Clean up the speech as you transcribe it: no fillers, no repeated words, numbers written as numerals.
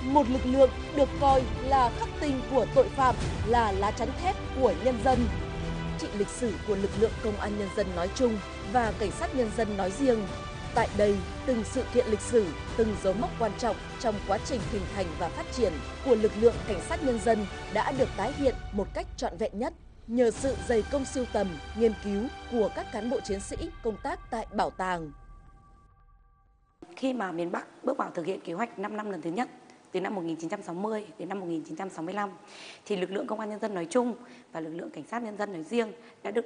một lực lượng được coi là khắc tinh của tội phạm, là lá chắn thép của nhân dân. Trị lịch sử của lực lượng công an nhân dân nói chung và cảnh sát nhân dân nói riêng. Tại đây, từng sự kiện lịch sử, từng dấu mốc quan trọng trong quá trình hình thành và phát triển của lực lượng cảnh sát nhân dân đã được tái hiện một cách trọn vẹn nhất nhờ sự dày công sưu tầm, nghiên cứu của các cán bộ chiến sĩ công tác tại bảo tàng. Khi mà miền Bắc bước vào thực hiện kế hoạch 5 năm lần thứ nhất từ năm 1960 đến năm 1965 thì lực lượng công an nhân dân nói chung và lực lượng cảnh sát nhân dân nói riêng đã được